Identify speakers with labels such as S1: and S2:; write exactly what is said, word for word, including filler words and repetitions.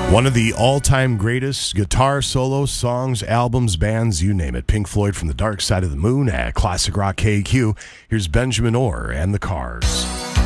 S1: One of the all-time greatest guitar solos, songs, albums, bands, you name it. Pink Floyd from the Dark Side of the Moon at Classic Rock K Q. Here's Benjamin Orr and the Cars.